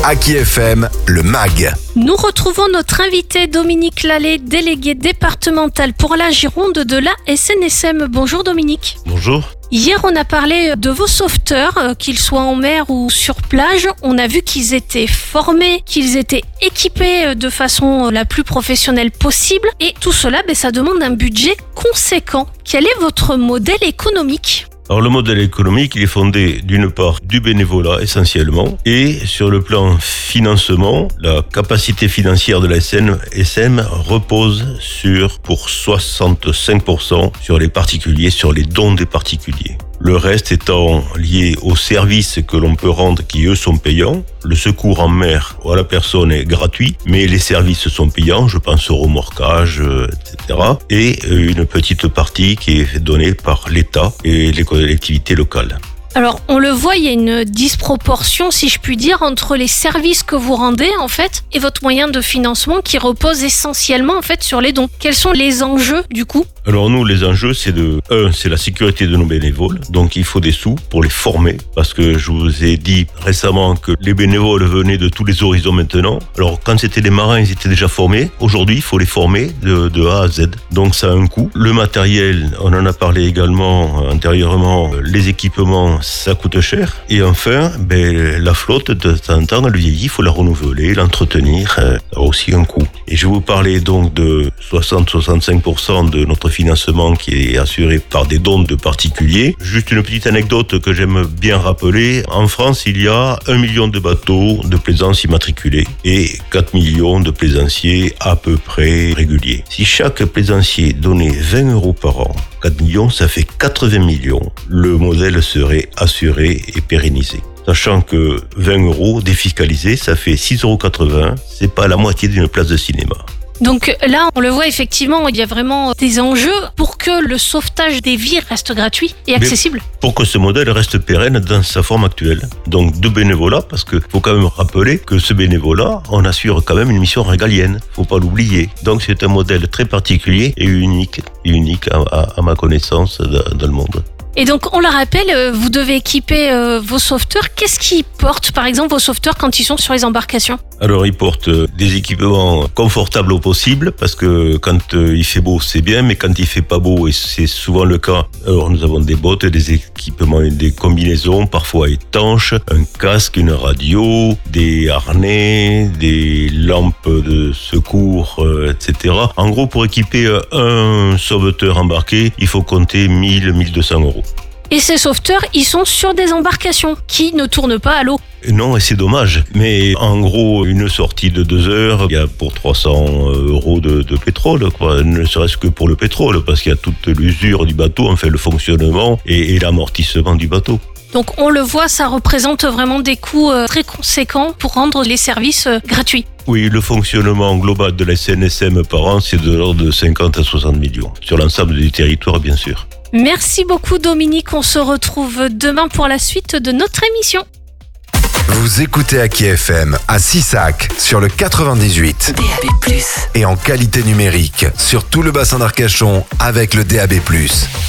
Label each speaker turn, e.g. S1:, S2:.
S1: Aki FM, le MAG.
S2: Nous retrouvons notre invité Dominique Lallet, délégué départemental pour la Gironde de la SNSM. Bonjour Dominique.
S3: Bonjour.
S2: Hier, on a parlé de vos sauveteurs, qu'ils soient en mer ou sur plage. On a vu qu'ils étaient formés, qu'ils étaient équipés de façon la plus professionnelle possible. Et tout cela, ça demande un budget conséquent. Quel est votre modèle économique ?
S3: Alors le modèle économique, il est fondé d'une part du bénévolat essentiellement et sur le plan financement, la capacité financière de la SNSM repose pour 65% sur les particuliers, sur les dons des particuliers. Le reste étant lié aux services que l'on peut rendre qui eux sont payants. Le secours en mer à la personne est gratuit, mais les services sont payants, je pense au remorquage, etc. Et une petite partie qui est donnée par l'État et les collectivités locales.
S2: Alors, on le voit, il y a une disproportion, si je puis dire, entre les services que vous rendez, en fait, et votre moyen de financement qui repose essentiellement, en fait, sur les dons. Quels sont les enjeux, du coup ?
S3: Alors nous, les enjeux, c'est la sécurité de nos bénévoles. Donc il faut des sous pour les former. Parce que je vous ai dit récemment que les bénévoles venaient de tous les horizons maintenant. Alors quand c'était des marins, ils étaient déjà formés. Aujourd'hui, il faut les former de A à Z. Donc ça a un coût. Le matériel, on en a parlé également antérieurement, les équipements, ça coûte cher. Et enfin, la flotte, de temps en temps, elle vieillit, il faut la renouveler, l'entretenir, ça a aussi un coût. Et je vais vous parler donc de 60-65% de notre financement qui est assuré par des dons de particuliers. Juste une petite anecdote que j'aime bien rappeler. En France, il y a 1 million de bateaux de plaisance immatriculés et 4 millions de plaisanciers à peu près réguliers. Si chaque plaisancier donnait 20 € par an, 4 millions, ça fait 80 millions. Le modèle serait assuré et pérennisé. Sachant que 20 € défiscalisés, ça fait 6,80 €. C'est pas la moitié d'une place de cinéma.
S2: Donc là, on le voit effectivement, il y a vraiment des enjeux pour que le sauvetage des vies reste gratuit et accessible.
S3: Mais pour que ce modèle reste pérenne dans sa forme actuelle. Donc de bénévolat, parce qu'il faut quand même rappeler que ce bénévolat, on assure quand même une mission régalienne. Faut pas l'oublier. Donc c'est un modèle très particulier et unique à ma connaissance dans le monde.
S2: Et donc, on le rappelle, vous devez équiper vos sauveteurs. Qu'est-ce qu'ils portent, par exemple, vos sauveteurs quand ils sont sur les embarcations ?
S3: Alors, ils portent des équipements confortables au possible, parce que quand il fait beau, c'est bien, mais quand il fait pas beau, et c'est souvent le cas, alors nous avons des bottes, des équipements, des combinaisons, parfois étanches, un casque, une radio, des harnais, des lampes de secours, etc. En gros, pour équiper un sauveteur embarqué, il faut compter 1 200 €.
S2: Et ces sauveteurs, ils sont sur des embarcations qui ne tournent pas à l'eau.
S3: Non, et c'est dommage. Mais en gros, une sortie de 2 heures, il y a pour 300 € de pétrole, quoi. Ne serait-ce que pour le pétrole, parce qu'il y a toute l'usure du bateau, enfin le fonctionnement et l'amortissement du bateau.
S2: Donc on le voit, ça représente vraiment des coûts très conséquents pour rendre les services gratuits.
S3: Oui, le fonctionnement global de la SNSM par an, c'est de l'ordre de 50 à 60 millions. Sur l'ensemble du territoire, bien sûr.
S2: Merci beaucoup Dominique, on se retrouve demain pour la suite de notre émission.
S1: Vous écoutez Aki FM à Sissac sur le 98.
S4: DAB+.
S1: Et en qualité numérique sur tout le bassin d'Arcachon avec le DAB+.